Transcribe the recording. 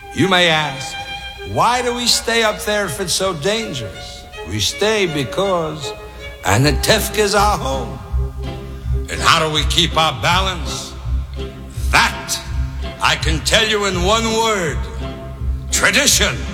You may ask, why do we stay up there if it's so dangerous? We stay because Anatevka is our home. And how do we keep our balance? That I can tell you in one word: tradition.